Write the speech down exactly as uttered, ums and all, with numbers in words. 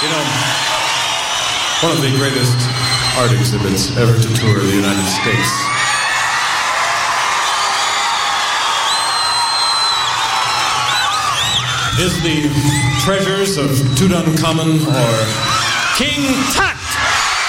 You know, one of the greatest art exhibits ever to tour the United States is the treasures of Tutankhamun or King Tut.